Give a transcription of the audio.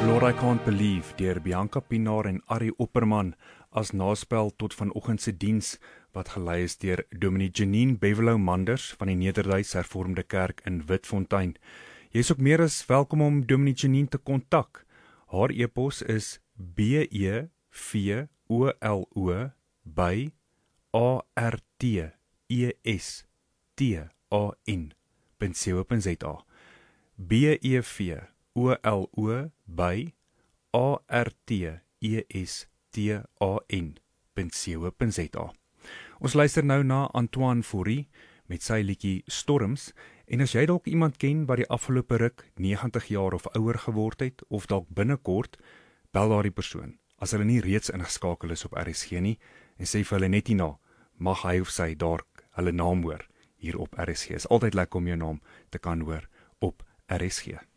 Lord I Can't Believe deur Bianca Pienaar en Arie Opperman as naspel tot vanoggend se diens wat gelei is deur Dominee Janine Bevelou Manders van die Nederduits Hervormde Kerk in Witfontein. Jy is ook meer as welkom om Dominee Janine te kontak. Haar e-pos is bevolo@artestan.co.za bevolo@artestan.co.za. Ons luister nou na Antoine Fourie met sy liedjie Storms, en as jy dalk iemand ken wat die afgelope ruk 90 jaar of ouer geword het, of dalk binnekort, bel daardie persoon, as hulle nie reeds ingeskakel is op RSG nie, en sê vir hulle net hierna, mag hy of sy daar hulle naam hoor hier op RSG. Is altyd lekker om jou naam te kan hoor op RSG.